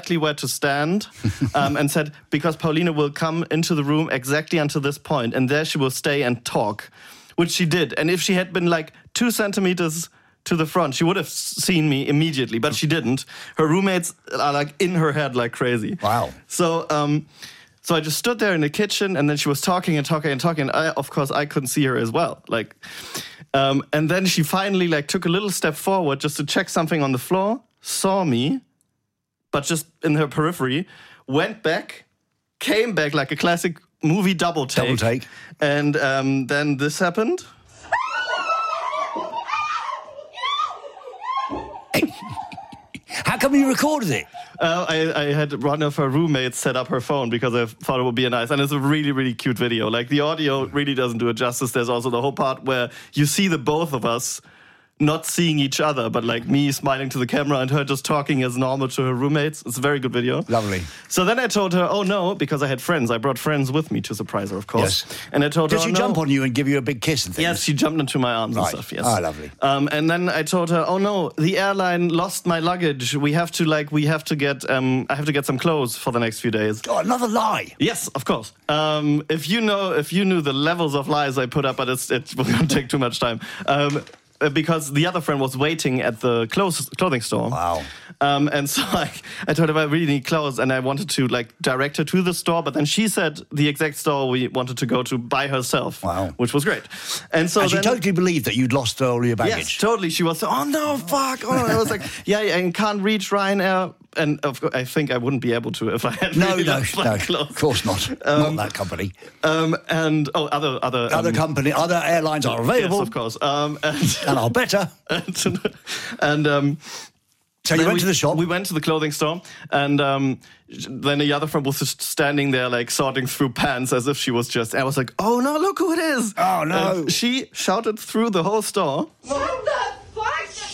where to stand and said, because Paulina will come into the room exactly until this point, and there she will stay and talk, which she did. And if she had been like 2 centimeters to the front, she would have seen me immediately, but she didn't. Her roommates are like in her head like crazy. Wow. So I just stood there in the kitchen, and then she was talking and talking and talking. Of course, I couldn't see her as well. And then she finally took a little step forward just to check something on the floor, saw me, but just in her periphery, went back, came back like a classic movie double take. And then this happened. How come you recorded it? I had one of her roommates set up her phone because I thought it would be nice. And it's a really, really cute video. The audio really doesn't do it justice. There's also the whole part where you see the both of us not seeing each other, but me smiling to the camera and her just talking as normal to her roommates. It's a very good video. Lovely. So then I told her, oh no, because I had friends. I brought friends with me to surprise her, of course. Yes. And I told her, Did she jump on you and give you a big kiss and things? Yes, she jumped into my arms and stuff, yes. Oh, lovely. And then I told her, oh no, the airline lost my luggage. I have to get some clothes for the next few days. Oh, another lie. Yes, of course. If you knew the levels of lies I put up, but it will not take too much time. Because the other friend was waiting at the clothing store. Wow. And so I told her I really need clothes, and I wanted to direct her to the store, but then she said the exact store we wanted to go to by herself. Wow. Which was great. And so she totally believed that you'd lost all your baggage. Yes, totally. She was, oh no, fuck. Oh, I was like, yeah, I can't reach Ryanair. And of course, I think I wouldn't be able to if I had lost my clothes. Of course not. Not that company. And other company, other airlines are available. Yes, of course. And are better. So you went to the shop? We went to the clothing store, and then the other friend was just standing there, sorting through pants as if she was just... I was like, oh no, look who it is! Oh no! And she shouted through the whole store. What the fuck?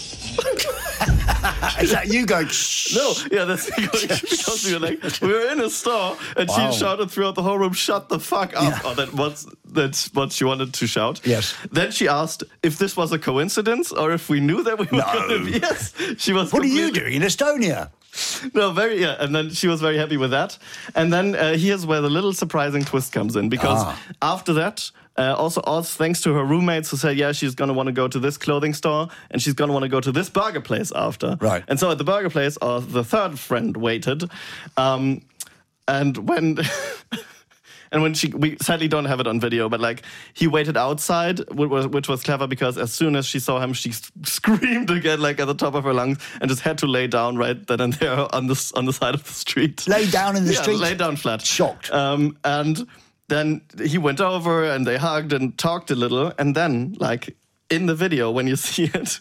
Is that you going, shh? No, yeah, that's because we were in a store, and she shouted throughout the whole room, shut the fuck up. Yeah. Oh, that's what she wanted to shout. Yes. Then she asked if this was a coincidence, or if we knew that we were going to be... Yes, she was... What are you doing in Estonia? No, and then she was very happy with that. And then here's where the little surprising twist comes in, because after that... also thanks to her roommates who said, yeah, she's going to want to go to this clothing store and she's going to want to go to this burger place after. Right. And so at the burger place, the third friend waited. And when... And when we sadly don't have it on video, but he waited outside, which was clever because as soon as she saw him, she screamed again, at the top of her lungs, and just had to lay down right then and there on the side of the street. Lay down in the street? Yeah, lay down flat. Shocked. And then he went over and they hugged and talked a little. And then, in the video, when you see it,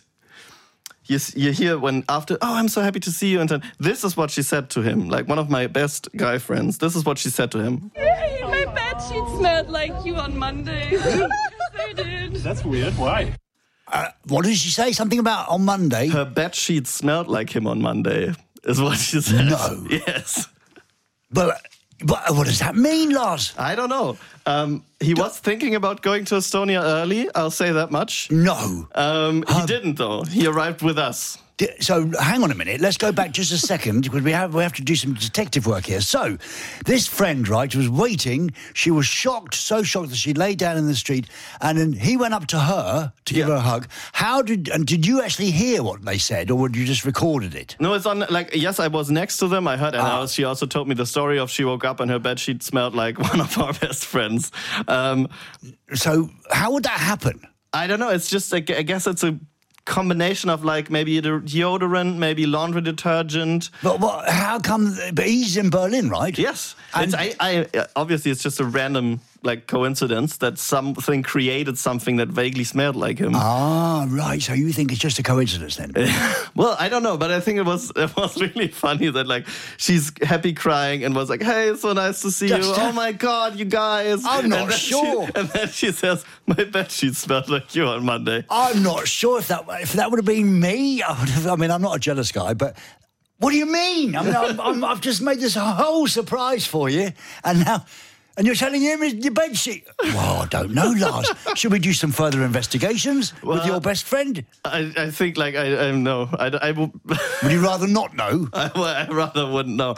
you hear when after, oh, I'm so happy to see you. And then this is what she said to him. One of my best guy friends. This is what she said to him. My bedsheet smelled like you on Monday. Yes, they did. That's weird. Why? What did she say? Something about on Monday? Her bedsheet smelled like him on Monday, is what she said. No. Yes. But what does that mean, Lars? I don't know. He was thinking about going to Estonia early, I'll say that much. No. He didn't, though. He arrived with us. So hang on a minute. Let's go back just a second because we have to do some detective work here. So this friend, right, was waiting. She was shocked, so shocked that she lay down in the street, and then he went up to her to give her a hug. Did you actually hear what they said, or you just recorded it? No, it's on. Yes, I was next to them. I heard, and she also told me the story of she woke up and her bedsheet smelled like one of our best friends. So how would that happen? I don't know. It's just I guess it's a combination of maybe deodorant, maybe laundry detergent. But how come? But he's in Berlin, right? Yes. And obviously it's just a random coincidence that something created something that vaguely smelled like him. Ah, right. So you think it's just a coincidence then? Well, I don't know, but I think it was really funny that she's happy crying and was like, "Hey, it's so nice to see you. Oh my God, you guys." I'm not sure. And then she says, "My bedsheet smelled like you on Monday." I'm not sure if that would have been me. I mean, I'm not a jealous guy, but. What do you mean? I mean, I've just made this whole surprise for you, and you're telling him your bedsheet. Well, I don't know, Lars. Should we do some further investigations with your best friend? I think I know. I will. Would you rather not know? I rather wouldn't know.